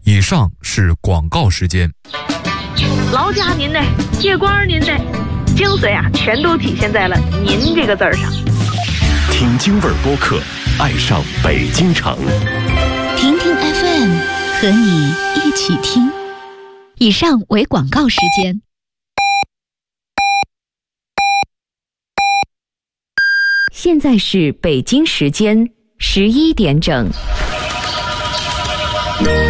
以上是广告时间。 劳驾您的，借光您的，精髓啊，全都体现在了“您”这个字儿上。 听京味儿播客，爱上北京城。 听听 FM， 和你一起听。以上为广告时间。现在是北京时间11点整。